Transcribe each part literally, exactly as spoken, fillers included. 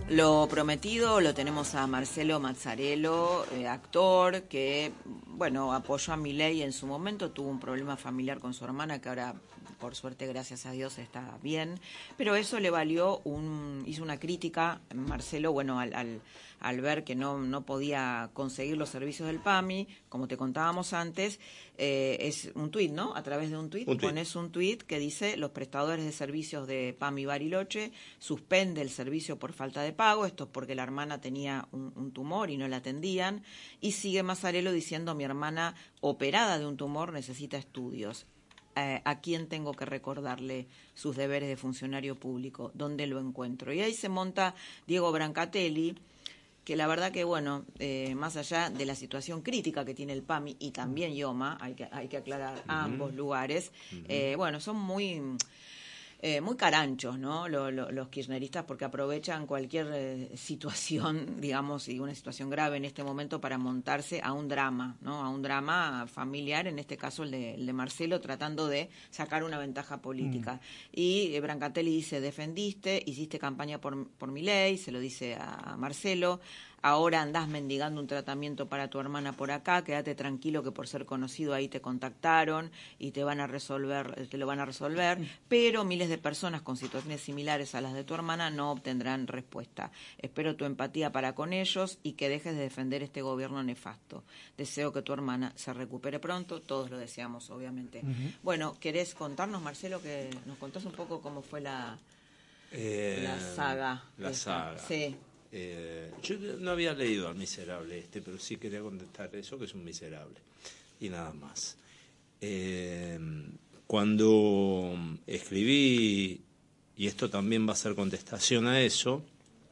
Lo prometido, lo tenemos a Marcelo Mazzarello, eh, actor, que, bueno, apoyó a Milei en su momento, tuvo un problema familiar con su hermana, que ahora, por suerte, gracias a Dios, está bien, pero eso le valió, un hizo una crítica, Marcelo, bueno, al, al, al ver que no, no podía conseguir los servicios del PAMI, como te contábamos antes, eh, es un tuit, ¿no? A través de un tuit, pones un tuit que dice: los prestadores de servicios de PAMI Bariloche suspende el servicio por falta de pago, esto es porque la hermana tenía un, un tumor y no la atendían, y sigue Mazzarello diciendo: mi hermana operada de un tumor necesita estudios. Eh, ¿A quién tengo que recordarle sus deberes de funcionario público? ¿Dónde lo encuentro? Y ahí se monta Diego Brancatelli, que la verdad que, bueno, eh, más allá de la situación crítica que tiene el PAMI y también IOMA, hay que, hay que aclarar uh-huh. ambos lugares, uh-huh. eh, bueno, son muy... Eh, muy caranchos, ¿no? Lo, lo, los kirchneristas, porque aprovechan cualquier eh, situación, digamos, y una situación grave en este momento para montarse a un drama, ¿no? A un drama familiar, en este caso el de, el de Marcelo, tratando de sacar una ventaja política. Mm. Y eh, Brancatelli dice: defendiste, hiciste campaña por, por Milei, se lo dice a Marcelo. Ahora andás mendigando un tratamiento para tu hermana por acá, quédate tranquilo que por ser conocido ahí te contactaron y te van a resolver, te lo van a resolver, pero miles de personas con situaciones similares a las de tu hermana no obtendrán respuesta. Espero tu empatía para con ellos y que dejes de defender este gobierno nefasto. Deseo que tu hermana se recupere pronto, todos lo deseamos, obviamente. Uh-huh. Bueno, ¿querés contarnos, Marcelo, que nos contás un poco cómo fue la, eh, la saga? La esta? saga. Sí. Eh, yo no había leído al miserable este, pero sí quería contestar eso, que es un miserable, y nada más. Eh, cuando escribí, y esto también va a ser contestación a eso,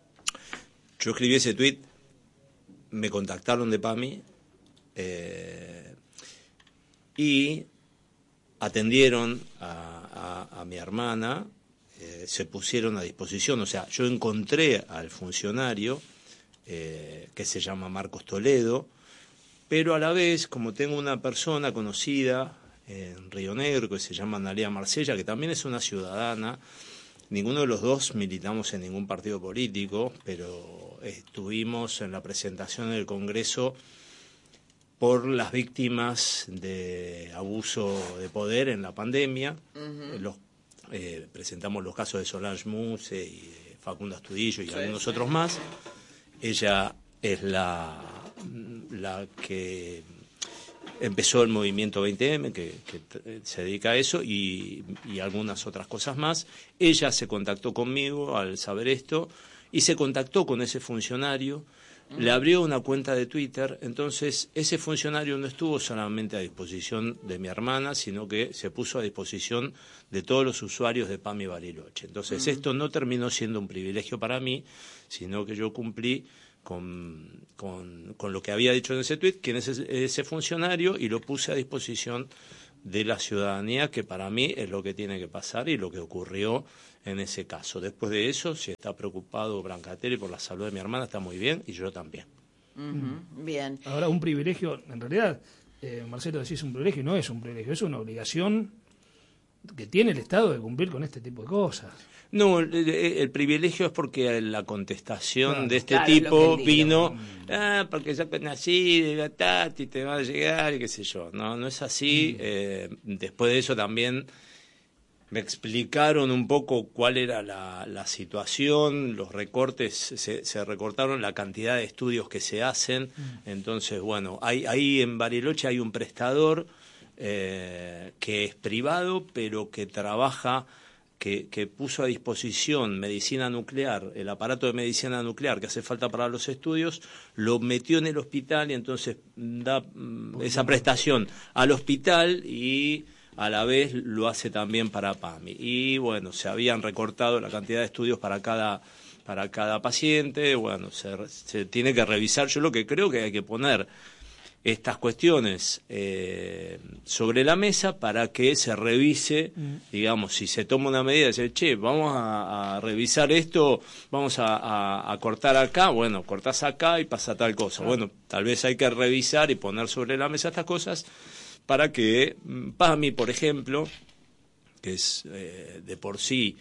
yo escribí ese tuit, me contactaron de PAMI, eh, y atendieron a, a, a mi hermana. Eh, se pusieron a disposición, o sea, yo encontré al funcionario, eh, que se llama Marcos Toledo, pero a la vez, como tengo una persona conocida en Río Negro, que se llama Analia Marsella, que también es una ciudadana, ninguno de los dos militamos en ningún partido político, pero estuvimos en la presentación del Congreso por las víctimas de abuso de poder en la pandemia, uh-huh. los Eh, presentamos los casos de Solange Muse y de Facundo Astudillo y sí, algunos sí. otros más. Ella es la, la que empezó el movimiento veinte eme, que, que se dedica a eso, y, y algunas otras cosas más. Ella se contactó conmigo al saber esto y se contactó con ese funcionario. Le abrió una cuenta de Twitter, entonces ese funcionario no estuvo solamente a disposición de mi hermana, sino que se puso a disposición de todos los usuarios de PAMI Bariloche. Entonces uh-huh. esto no terminó siendo un privilegio para mí, sino que yo cumplí con, con, con lo que había dicho en ese tweet, quién es ese, ese funcionario, y lo puse a disposición de la ciudadanía, que para mí es lo que tiene que pasar y lo que ocurrió en ese caso. Después de eso, si está preocupado Brancatelli por la salud de mi hermana, está muy bien, y yo también. Uh-huh. Bien. Ahora, un privilegio, en realidad, eh, Marcelo, decís un privilegio, no es un privilegio, es una obligación que tiene el Estado de cumplir con este tipo de cosas. No, el, el privilegio es porque la contestación claro, de este claro, tipo vino, ah, porque ya nací, de Tati, te va a llegar, y qué sé yo. No, no es así. Mm. Eh, después de eso también me explicaron un poco cuál era la, la situación, los recortes, se, se recortaron la cantidad de estudios que se hacen. Mm. Entonces, bueno, hay, ahí en Bariloche hay un prestador eh, que es privado, pero que trabaja... Que, que puso a disposición medicina nuclear, el aparato de medicina nuclear que hace falta para los estudios, lo metió en el hospital y entonces da mm, esa prestación al hospital y a la vez lo hace también para PAMI. Y bueno, se habían recortado la cantidad de estudios para cada, para cada paciente, bueno, se, se tiene que revisar. Yo lo que creo que hay que poner estas cuestiones eh, sobre la mesa para que se revise, mm. digamos, si se toma una medida, dice, che, vamos a, a revisar esto, vamos a, a, a cortar acá, bueno, cortás acá y pasa tal cosa. Ah. Bueno, tal vez hay que revisar y poner sobre la mesa estas cosas para que PAMI, por ejemplo, que es eh, de por sí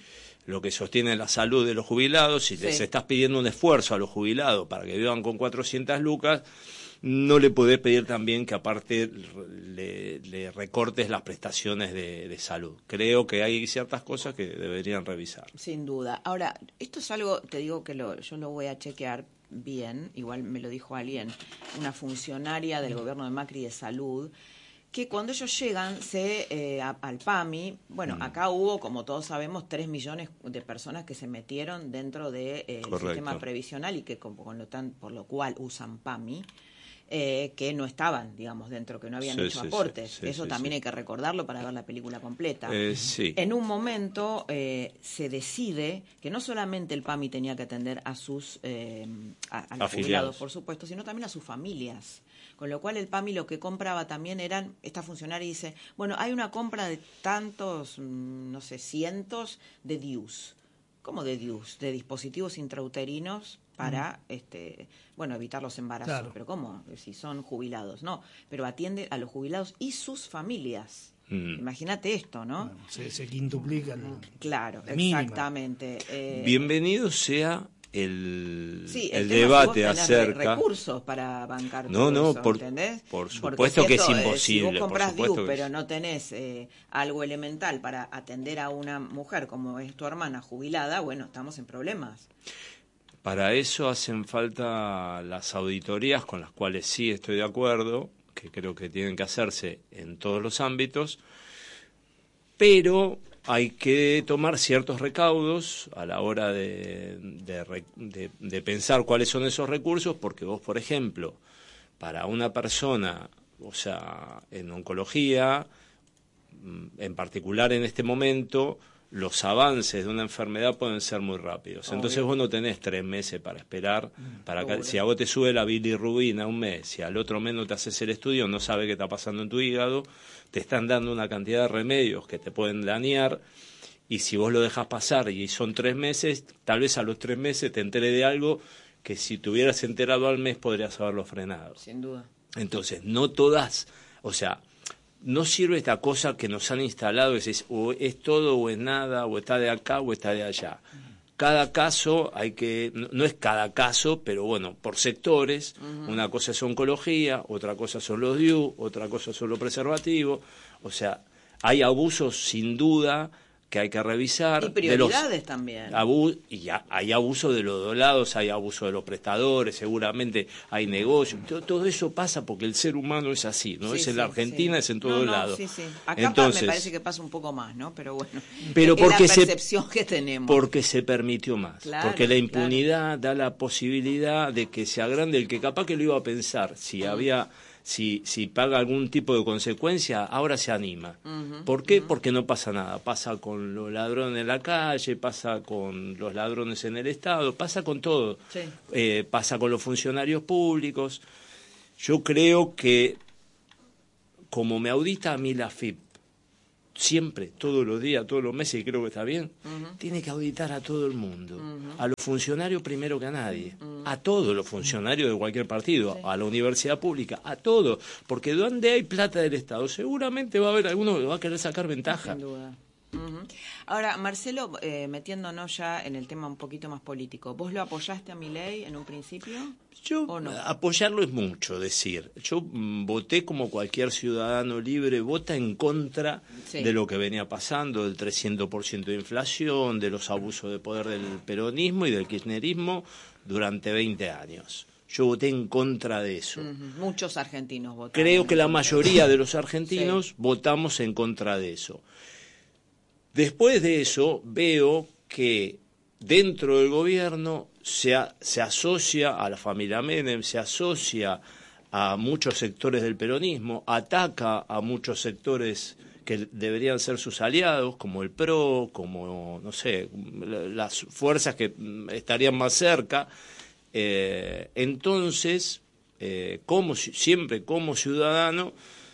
lo que sostiene la salud de los jubilados. Si sí. les estás pidiendo un esfuerzo a los jubilados para que vivan con cuatrocientas lucas, no le podés pedir también que aparte le, le recortes las prestaciones de, de salud. Creo que hay ciertas cosas que deberían revisar. Sin duda. Ahora, esto es algo, te digo que lo, yo lo voy a chequear bien, igual me lo dijo alguien, una funcionaria del gobierno de Macri de salud, que cuando ellos llegan se eh, a, al PAMI, bueno, mm. acá hubo, como todos sabemos, tres millones de personas que se metieron dentro del de, eh, sistema previsional y que con, con lo tan, por lo cual usan PAMI, eh, que no estaban, digamos, dentro, que no habían sí, hecho sí, aportes. Sí, Eso sí, también sí. hay que recordarlo para ver la película completa. Eh, sí. En un momento eh, se decide que no solamente el PAMI tenía que atender a sus eh, a, a los jubilados, por supuesto, sino también a sus familias. Con lo cual el PAMI lo que compraba también eran, esta funcionaria dice, bueno, hay una compra de tantos, no sé, cientos de D I Us. ¿Cómo de D I Us? De dispositivos intrauterinos para, mm. este, bueno, evitar los embarazos. Claro. Pero ¿cómo? Si son jubilados. No, pero atiende a los jubilados y sus familias. Mm. Imagínate esto, ¿no? Bueno, se, se quintuplica el, claro, mínima. Exactamente. Eh, Bienvenido sea el, sí, el, el debate si vos acerca recursos para bancar no no eso, por, ¿entendés? por supuesto si que esto, es imposible. Si vos compras D I U, pero es. no tenés eh, algo elemental para atender a una mujer como es tu hermana jubilada, bueno, estamos en problemas. Para eso hacen falta las auditorías, con las cuales sí estoy de acuerdo, que creo que tienen que hacerse en todos los ámbitos, pero hay que tomar ciertos recaudos a la hora de, de, de, de pensar cuáles son esos recursos, porque vos, por ejemplo, para una persona, o sea, en oncología, en particular en este momento, los avances de una enfermedad pueden ser muy rápidos. Obvio. Entonces vos no tenés tres meses para esperar, para que, si a vos te sube la bilirrubina un mes, si al otro mes no te haces el estudio, no sabes qué está pasando en tu hígado, te están dando una cantidad de remedios que te pueden dañar, y si vos lo dejás pasar y son tres meses, tal vez a los tres meses te enteres de algo que si te hubieras enterado al mes podrías haberlo frenado. Sin duda. Entonces, no todas, o sea, no sirve esta cosa que nos han instalado, es, o es todo o es nada, o está de acá o está de allá. Cada caso hay que, no, no es cada caso, pero bueno, por sectores, uh-huh. una cosa es oncología, otra cosa son los D I U, otra cosa son los preservativos, o sea, hay abusos sin duda que hay que revisar. Y prioridades de los, también. Abu, y ya, hay abuso de los dos lados, hay abuso de los prestadores, seguramente hay negocios. Todo, todo eso pasa porque el ser humano es así, ¿no? Sí, es en sí, la Argentina, sí. es en todos no, no, lados. Sí, sí. Acá Entonces, me parece que pasa un poco más, ¿no? Pero bueno, pero es porque la percepción se, que tenemos. Porque se permitió más. Claro, porque la impunidad claro. da la posibilidad de que se agrande el que capaz que lo iba a pensar. Si uh-huh. había... Si, si paga algún tipo de consecuencia, ahora se anima. Uh-huh, ¿Por qué? Uh-huh. Porque no pasa nada. Pasa con los ladrones en la calle, pasa con los ladrones en el Estado, pasa con todo. Sí. Eh, pasa con los funcionarios públicos. Yo creo que, como me audita a mí la F I P, siempre, todos los días, todos los meses, y creo que está bien, uh-huh. tiene que auditar a todo el mundo, uh-huh. a los funcionarios primero que a nadie, uh-huh. a todos los funcionarios de cualquier partido, sí. a la universidad pública, a todos, porque donde hay plata del Estado, seguramente va a haber alguno que va a querer sacar ventaja. Sin duda. Uh-huh. Ahora, Marcelo, eh, metiéndonos ya en el tema un poquito más político, ¿vos lo apoyaste a Milei en un principio? Yo, ¿o no? Apoyarlo es mucho decir. Yo mm, voté como cualquier ciudadano libre, vota en contra sí. de lo que venía pasando, del trescientos por ciento de inflación, de los abusos de poder del peronismo y del kirchnerismo durante veinte años. Yo voté en contra de eso. Uh-huh. Muchos argentinos votaron. Creo que la mayoría de los argentinos sí. votamos en contra de eso. Después de eso veo que dentro del gobierno se, a, se asocia a la familia Menem, se asocia a muchos sectores del peronismo, ataca a muchos sectores que deberían ser sus aliados, como el P R O, como, no sé, las fuerzas que estarían más cerca. Eh, entonces, eh, como siempre como ciudadano,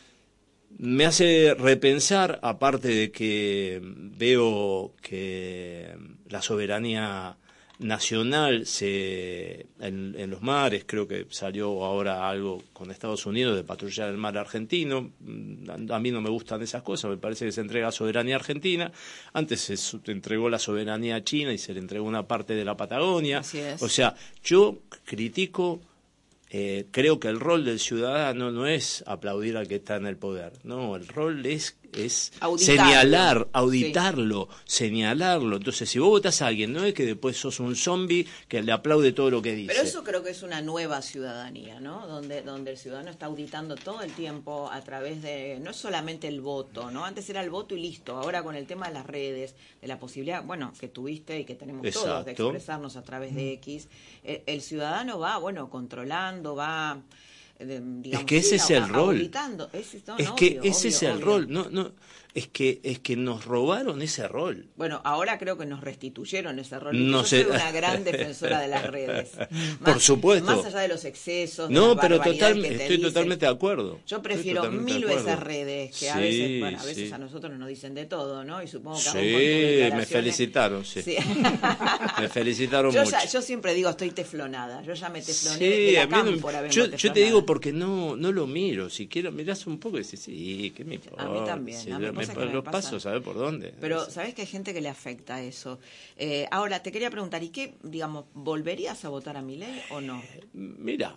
me hace repensar, aparte de que veo que la soberanía nacional se en, en los mares, creo que salió ahora algo con Estados Unidos de patrullar el mar argentino. A mí no me gustan esas cosas, me parece que se entrega soberanía argentina. Antes se entregó la soberanía a China y se le entregó una parte de la Patagonia. Así es. O sea, yo critico, eh, creo que el rol del ciudadano no es aplaudir al que está en el poder, no, el rol es es Auditarlo. señalar, auditarlo, sí. señalarlo. Entonces, si vos votás a alguien, no es que después sos un zombie que le aplaude todo lo que dice. Pero eso creo que es una nueva ciudadanía, ¿no? Donde donde el ciudadano está auditando todo el tiempo a través de, no es solamente el voto, ¿no? Antes era el voto y listo. Ahora con el tema de las redes, de la posibilidad, bueno, que tuviste y que tenemos Exacto. todos de expresarnos a través de X, el, el ciudadano va, bueno, controlando, va... Digamos, es que ese sí, es el rol. Ese, no, es no, que obvio, ese obvio, es el obvio. rol. No, no, es que es que nos robaron ese rol. Bueno, ahora creo que nos restituyeron ese rol. No Yo sé. soy una gran defensora de las redes. Por Más, supuesto. Más allá de los excesos. No, de las pero barbaridades total, que te estoy dicen. totalmente de acuerdo. Yo prefiero mil veces redes, que a sí, veces, bueno, a veces sí. a nosotros nos dicen de todo, ¿no? Y supongo que sí, aún con tus declaraciones... me felicitaron, sí. sí. me felicitaron yo mucho. Ya, yo siempre digo, estoy teflonada. Yo ya me tefloné Sí, de la a mí no- cámpora. vengo yo, yo te teflonada. digo porque no no lo miro. Si quiero, mirás un poco y decís, sí, ¿qué me importa? A mí también, Si a mí yo cosas me, que me los pasan. pasos, ¿sabes por dónde? Pero sabés que hay gente que le afecta eso. Eh, ahora, te quería preguntar, ¿y qué, digamos, volverías a votar a Milei o no? Mira,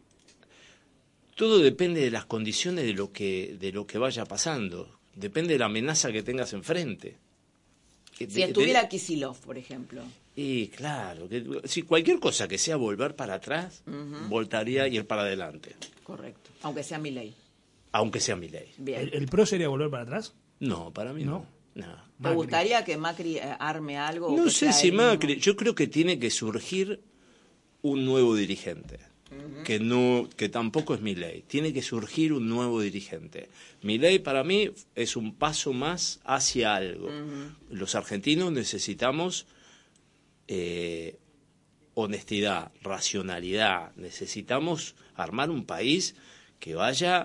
todo depende de las condiciones de lo que de lo que vaya pasando. Depende de la amenaza que tengas enfrente. Si De- estuviera de- Kicillof, por ejemplo. Y claro, que, si cualquier cosa que sea volver para atrás, Ujú. voltaría y ir para adelante, Correcto. Aunque sea Milei. aunque sea mi ley. Bien. ¿El, el pro sería volver para atrás? No, para mí no. no. ¿Te Macri. gustaría que Macri eh, arme algo? o No que sé sea si él Macri, mismo? yo creo que tiene que surgir un nuevo dirigente, que no, que tampoco es Milei, tiene que surgir un nuevo dirigente. Milei para mí es un paso más hacia algo. Ujú. Los argentinos necesitamos eh, honestidad, racionalidad, necesitamos armar un país que vaya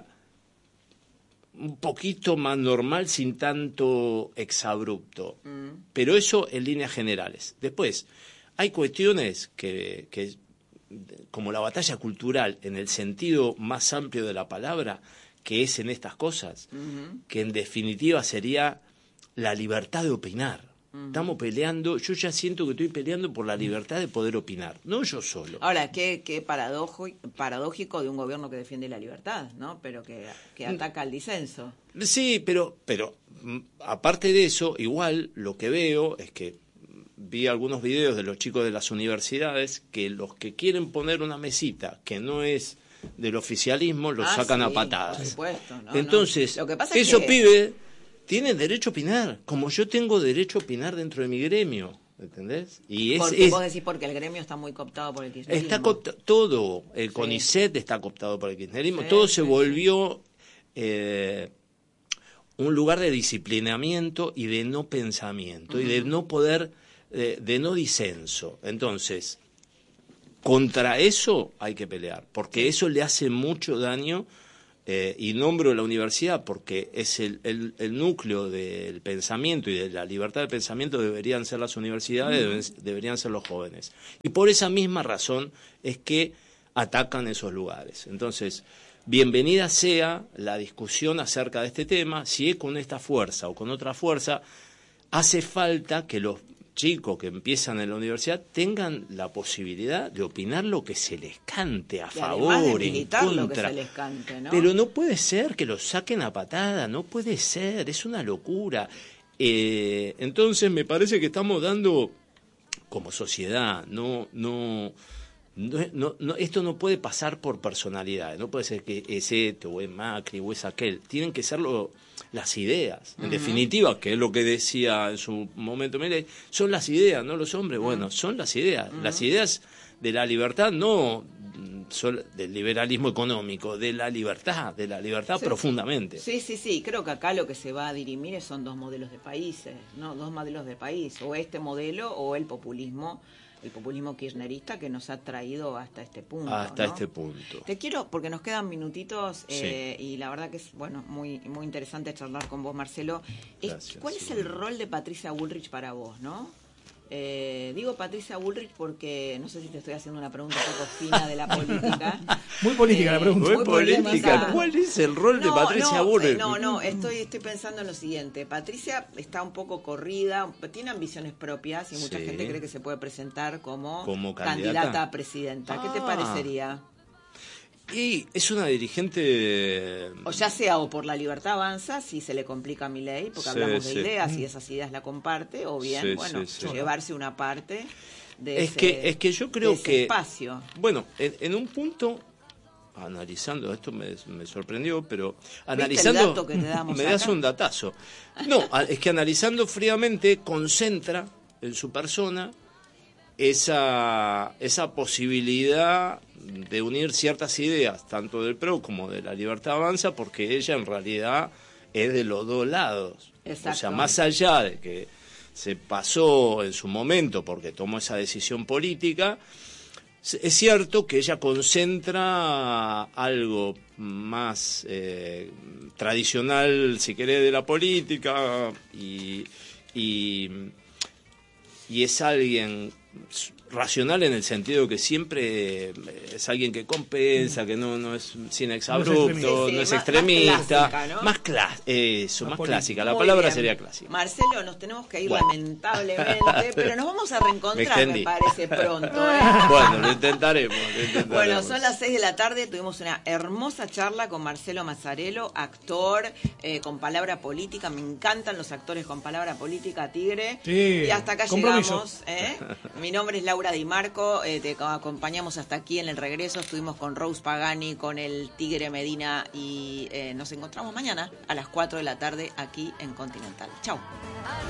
un poquito más normal sin tanto exabrupto. Mm. Pero eso en líneas generales. Después, hay cuestiones que, que, como la batalla cultural, en el sentido más amplio de la palabra, que es en estas cosas, Ujú. que en definitiva sería la libertad de opinar. Ujú. Estamos peleando, yo ya siento que estoy peleando por la libertad de poder opinar, no yo solo. Ahora, qué, qué paradojo, paradójico de un gobierno que defiende la libertad, ¿no? Pero que, que ataca al disenso. Sí, pero, pero mm, aparte de eso, igual lo que veo es que vi algunos videos de los chicos de las universidades que los que quieren poner una mesita que no es del oficialismo los Ah, sacan sí, a patadas. por supuesto, no, Entonces, no. Lo que pasa es esos que- pibes tienen derecho a opinar, como yo tengo derecho a opinar dentro de mi gremio, ¿entendés? Y es, Porque es- vos decís porque el gremio está muy cooptado por el kirchnerismo. está coopta- todo, el Sí. CONICET está cooptado por el kirchnerismo, Sí, todo sí, se sí. volvió eh, un lugar de disciplinamiento y de no pensamiento y de no poder, eh, de no disenso. Entonces, contra eso hay que pelear, porque eso le hace mucho daño. Eh, y nombro la universidad porque es el, el, el núcleo del pensamiento y de la libertad de pensamiento deberían ser las universidades, deben- deberían ser los jóvenes. Y por esa misma razón es que atacan esos lugares. Entonces, bienvenida sea la discusión acerca de este tema, si es con esta fuerza o con otra fuerza, hace falta que los chicos que empiezan en la universidad tengan la posibilidad de opinar lo que se les cante a Y además de favor, en militar lo que contra. se les cante, ¿no? Pero no puede ser que los saquen a patada, no puede ser, es una locura. Eh, entonces me parece que estamos dando, como sociedad, no, no, no, no, no, esto no puede pasar por personalidades, no puede ser que es este o es Macri o es aquel, tienen que serlo las ideas, en Ujú. definitiva, que es lo que decía en su momento Milei, son las ideas, no los hombres, bueno, son las ideas, las ideas de la libertad, no mm, sol- del liberalismo económico, de la libertad, de la libertad Sí. profundamente. Sí, sí, sí. Creo que acá lo que se va a dirimir son dos modelos de países, ¿no? Dos modelos de país. O este modelo o el populismo, el populismo kirchnerista que nos ha traído hasta este punto. Hasta ¿no? este punto. Te quiero, porque nos quedan minutitos Sí. eh, y la verdad que es bueno muy muy interesante charlar con vos, Marcelo. Es- Gracias, ¿Cuál es el rol de Patricia Bullrich para vos, no? Eh, digo Patricia Bullrich porque no sé si te estoy haciendo una pregunta un poco fina de la política. Muy política eh, la pregunta. Muy política. ¿Cuál es el rol no, de Patricia no, Bullrich? No, no, estoy, estoy pensando en lo siguiente. Patricia está un poco corrida, tiene ambiciones propias y mucha sí. gente cree que se puede presentar como, como candidata? candidata a presidenta. Ah. ¿Qué te parecería? Y es una dirigente... O ya sea o por La Libertad Avanza, si se le complica a Milei, porque sí, hablamos de sí. ideas y esas ideas la comparte, o bien, sí, bueno, sí, sí. llevarse una parte de es ese, que Es que yo creo de ese que... espacio. Bueno, en, en un punto, analizando, esto me, me sorprendió, pero analizando... ¿Viste el dato que te damos me acá? das un datazo. No, es que analizando fríamente, concentra en su persona esa, esa posibilidad de unir ciertas ideas, tanto del P R O como de La Libertad Avanza, porque ella en realidad es de los dos lados. Exacto. O sea, más allá de que se pasó en su momento porque tomó esa decisión política, es cierto que ella concentra algo más eh, tradicional, si querés, de la política y, y, y es alguien racional en el sentido que siempre es alguien que compensa, que no, no es sin exabrupto, no es extremista, más clásica, eso, más, más clásica, la palabra bien. Sería clásica. Marcelo, nos tenemos que ir bueno. lamentablemente, pero nos vamos a reencontrar, me, me parece pronto. ¿eh? Bueno, lo intentaremos, lo intentaremos. Bueno, son las seis de la tarde, tuvimos una hermosa charla con Marcelo Mazzarello, actor eh, con palabra política, me encantan los actores con palabra política, Tigre, sí, y hasta acá compromiso. llegamos. ¿eh? Mi nombre es Laura Di Marco, eh, te acompañamos hasta aquí en el regreso, estuvimos con Rose Pagani, con el Tigre Medina y eh, nos encontramos mañana a las cuatro de la tarde aquí en Continental. Chau.